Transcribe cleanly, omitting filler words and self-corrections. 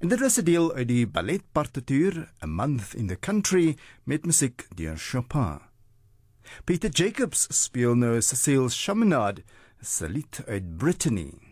En dit was 'n deel uit die balletpartituur A Month in the Country met musiek deur Chopin. Peter Jacobs speel nou Cecile Chaminade, 'n lied uit Brittany.